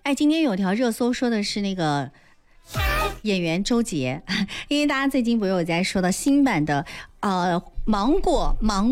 哎，今天有条热搜说的是那个演员周杰，因为大家最近不是有在说到新版的芒果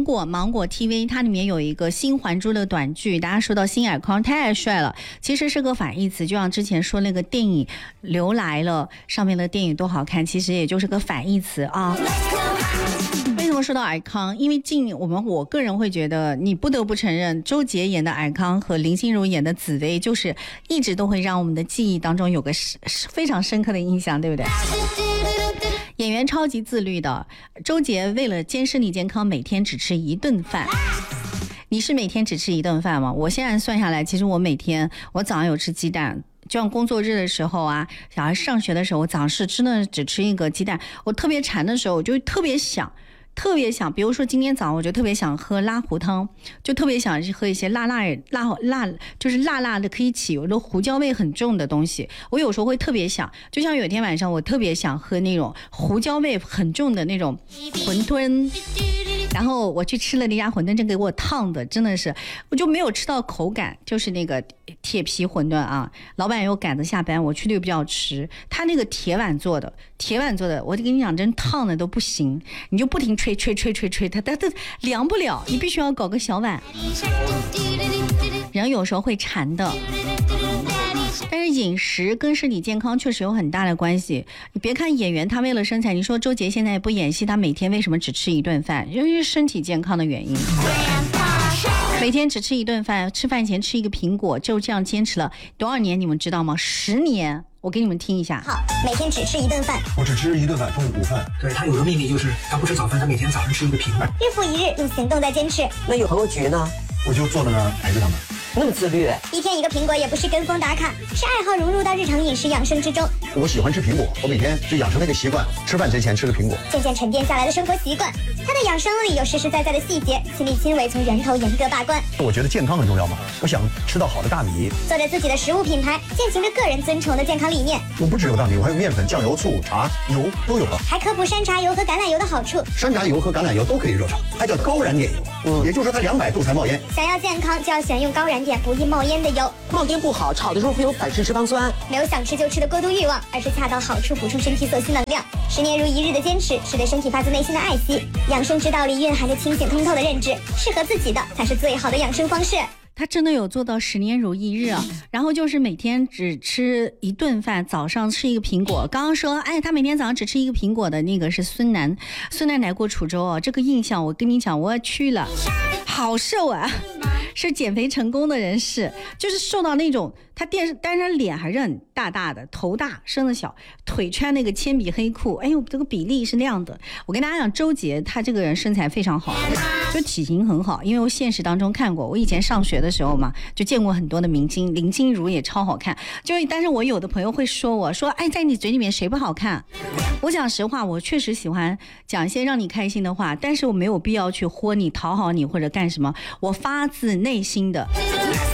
TV， 它里面有一个新还珠的短剧，大家说到新尔康太帅了，其实是个反义词，就像之前说那个电影刘来了上面的电影多好看，其实也就是个反义词啊。为什么说到尔康？因为我个人会觉得，你不得不承认，周杰演的尔康和林心如演的紫薇，就是一直都会让我们的记忆当中有个非常深刻的印象，对不对？演员超级自律的，周杰为了身体健康，每天只吃一顿饭。你是每天只吃一顿饭吗？我现在算下来，其实我早上有吃鸡蛋。就像工作日的时候啊，小孩上学的时候，我早上是真的只吃一个鸡蛋。我特别馋的时候，我就特别想，比如说今天早上我就特别想喝拉胡汤，就特别想喝一些就是辣的可以起油的胡椒味很重的东西。我有时候会特别想，就像有一天晚上我特别想喝那种胡椒味很重的那种馄饨，然后我去吃了那家馄饨，真给我烫的，真的是我就没有吃到口感，就是那个铁皮馄饨啊。老板又赶着下班，我去的又比较迟，他那个铁碗做的，我跟你讲，真烫的都不行，你就不停吹，它凉不了，你必须要搞个小碗。人有时候会馋的。但是饮食跟身体健康确实有很大的关系。你别看演员他为了身材，你说周杰现在不演戏，他每天为什么只吃一顿饭？因为身体健康的原因。每天只吃一顿饭，吃饭前吃一个苹果，就这样坚持了多少年？你们知道吗？10年。我给你们听一下。 好，每天只吃一顿饭。 我只吃一顿饭，中午午饭。 对，他有个秘密，就是他不吃早饭，他每天早上吃一个苹果。 日复一日，用行动在坚持。 那有朋友局呢？ 我就坐在那儿陪着他们。 那么自律， 一天一个苹果也不是跟风打卡，是爱好融入到日常饮食养生之中。 我喜欢吃苹果，我每天就养成那个习惯，吃饭之前吃个苹果， 渐渐沉淀下来的生活习惯。他的养生里有实实在在的细节，亲力亲为，从源头严格把关。 我觉得健康很重要嘛，我想吃到好的大米， 做着自己的食物品牌，践行着个人尊崇的健康理念。 我不只有大米，我还有面粉、酱油、醋、茶、油都有了， 还科普山茶油和橄榄油的好处。 山茶油和橄榄油都可以热炒，还叫高燃碘油，也就是说它200度才冒烟。 想要健康，就要选用高燃碘不易冒烟的油。 冒烟不好，炒的时候会有反式脂肪酸。 没有想吃就吃的过度欲望，而是恰到好处补充身体所需能量。10年如一日的坚持，是对身体发自内心的爱惜。养生之道里蕴含着清醒通透的认知，适合自己的才是最好的养生方式。 他真的有做到10年如一日啊！然后就是每天只吃一顿饭，早上吃一个苹果。刚刚说，他每天早上只吃一个苹果的那个是孙楠来过滁州啊，这个印象我跟你讲，我要去了，好瘦啊！是减肥成功的人士，就是瘦到那种但是脸还是很大的，头大身子小，腿穿那个铅笔黑裤，哎呦，这个比例是那样的。我跟大家讲，周杰他这个人身材非常好，就体型很好，因为我现实当中看过，我以前上学的时候嘛，就见过很多的明星，林心如也超好看。但是我有的朋友会说我说，在你嘴里面谁不好看？我讲实话，我确实喜欢讲一些让你开心的话，但是我没有必要去豁你、讨好你或者干什么，我发自内心的